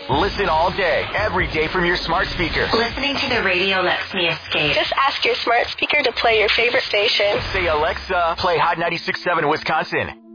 Listen all day, every day from your smart speaker. Listening to the radio lets me escape. Just ask your smart speaker to play your favorite station. Say, Alexa, play Hot 96.7 Wisconsin.